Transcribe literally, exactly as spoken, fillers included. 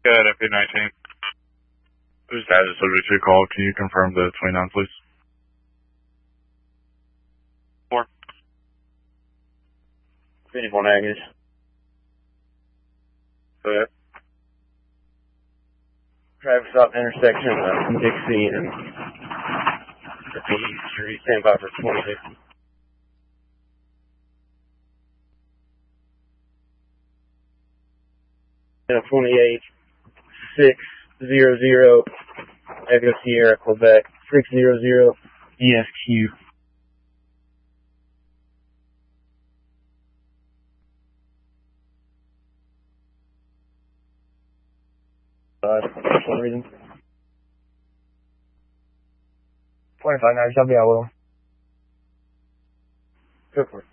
at F A nineteen. This is Dad, subject to your call. Can you confirm the twenty-nine, please? Four. fifty-four negative. Go ahead. Traffic stop intersection of Dixie and Repeat Street. Stand by for twenty-six. twenty-eight six zero zero Echo Sierra, Quebec, six zero zero E S Q. Uh, for some reason. twenty-five nine, I'll be out with them. Go for it.